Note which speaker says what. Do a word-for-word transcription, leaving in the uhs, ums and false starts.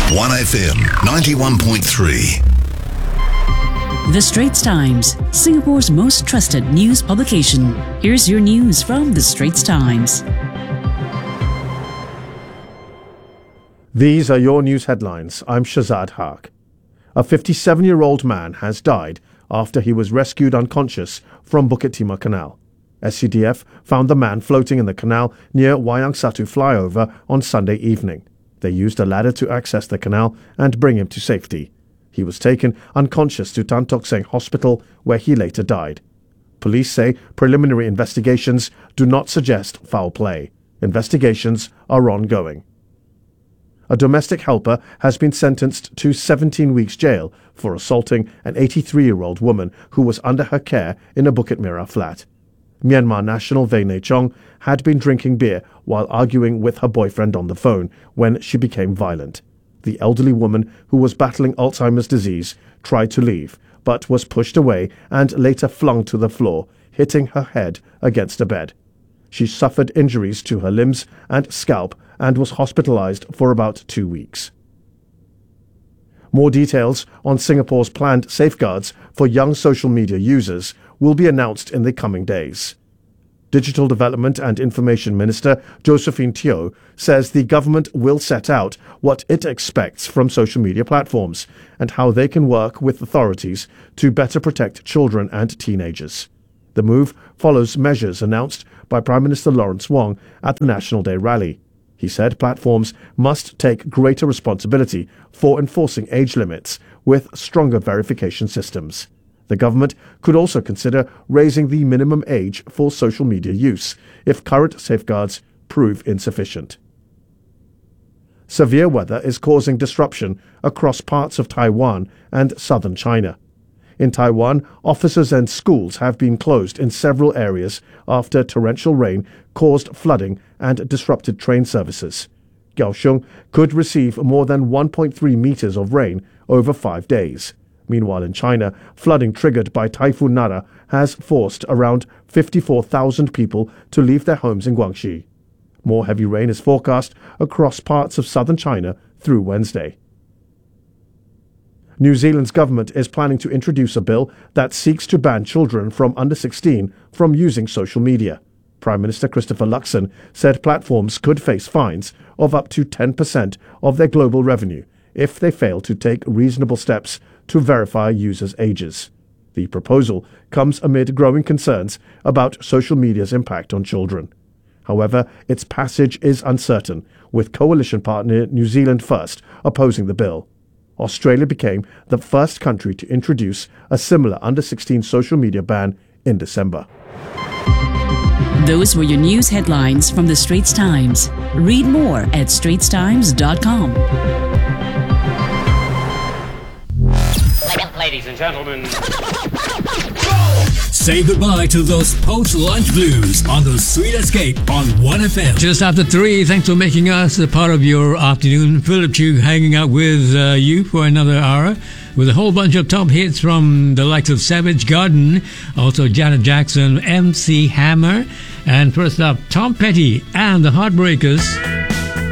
Speaker 1: one F M ninety-one point three.
Speaker 2: The Straits Times, Singapore's most trusted news publication. Here's your news from The Straits Times.
Speaker 3: These are your news headlines. I'm Shazad Haq. A fifty-seven-year-old man has died after he was rescued unconscious from Bukit Timah Canal. S C D F found the man floating in the canal near Wayang Satu flyover on Sunday evening. They used a ladder to access the canal and bring him to safety. He was taken unconscious to Tan Tock Seng Hospital, where he later died. Police say preliminary investigations do not suggest foul play. Investigations are ongoing. A domestic helper has been sentenced to seventeen weeks jail for assaulting an eighty-three-year-old woman who was under her care in a Bukit Merah flat. Myanmar national Vey Nei Chong had been drinking beer while arguing with her boyfriend on the phone when she became violent. The elderly woman, who was battling Alzheimer's disease, tried to leave, but was pushed away and later flung to the floor, hitting her head against a bed. She suffered injuries to her limbs and scalp and was hospitalized for about two weeks. More details on Singapore's planned safeguards for young social media users will be announced in the coming days. Digital Development and Information Minister Josephine Teo says the government will set out what it expects from social media platforms and how they can work with authorities to better protect children and teenagers. The move follows measures announced by Prime Minister Lawrence Wong at the National Day rally. He said platforms must take greater responsibility for enforcing age limits with stronger verification systems. The government could also consider raising the minimum age for social media use if current safeguards prove insufficient. Severe weather is causing disruption across parts of Taiwan and southern China. In Taiwan, offices and schools have been closed in several areas after torrential rain caused flooding and disrupted train services. Kaohsiung could receive more than one point three meters of rain over five days. Meanwhile, in China, flooding triggered by Typhoon Nara has forced around fifty-four thousand people to leave their homes in Guangxi. More heavy rain is forecast across parts of southern China through Wednesday. New Zealand's government is planning to introduce a bill that seeks to ban children from under sixteen from using social media. Prime Minister Christopher Luxon said platforms could face fines of up to ten percent of their global revenue if they fail to take reasonable steps to verify users' ages. The proposal comes amid growing concerns about social media's impact on children. However, its passage is uncertain, with coalition partner New Zealand First opposing the bill. Australia became the first country to introduce a similar under sixteen social media ban in December.
Speaker 2: Those were your news headlines from The Straits Times. Read more at straits times dot com.
Speaker 4: Ladies and gentlemen,
Speaker 5: say goodbye to those post-lunch blues on the Sweet Escape on one F M.
Speaker 6: Just after three, thanks for making us a part of your afternoon. Philip Chu hanging out with uh, you for another hour with a whole bunch of top hits from the likes of Savage Garden, also Janet Jackson, M C Hammer, and first up, Tom Petty and the Heartbreakers.